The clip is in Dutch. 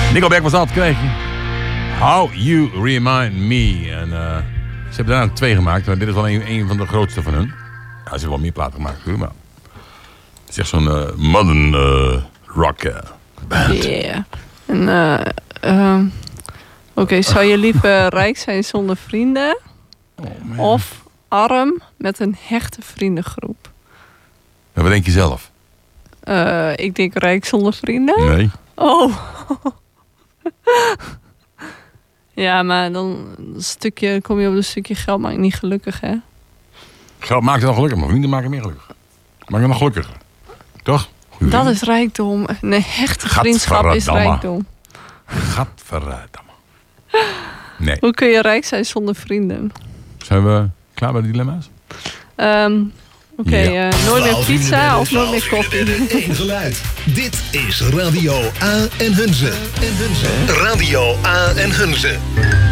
Nickelback was altijd krijgen. How You Remind Me. En ze hebben daarna 2 gemaakt. Maar dit is wel een van de grootste van hun. Ja, ze hebben wel meer platen gemaakt. Maar het is echt zo'n modern rock band. Yeah. En oké, zou je liever rijk zijn zonder vrienden? Of arm met een hechte vriendengroep? En wat denk je zelf? Ik denk rijk zonder vrienden. Nee. Oh. Ja, maar dan kom je op een stukje geld, maakt niet gelukkig, hè? Geld maakt je dan gelukkig, maar vrienden maken meer gelukkig. Maak je nog gelukkiger. Toch? Goeie Dat vrienden. is rijkdom. Een hechte vriendschap is rijkdom. Gadverdamme. Nee. Hoe kun je rijk zijn zonder vrienden? Zijn we klaar bij de dilemma's? Oké, nooit meer pizza of nooit meer koffie? Eén geluid. Dit is Radio A en Hunze. Radio A en Hunze.